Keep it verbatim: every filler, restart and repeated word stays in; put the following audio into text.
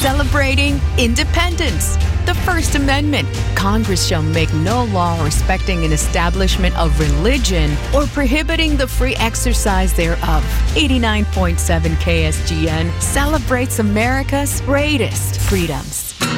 celebrating independence. The First Amendment. Congress shall make no law respecting an establishment of religion or prohibiting the free exercise thereof. eighty-nine point seven K S G N celebrates America's greatest freedoms.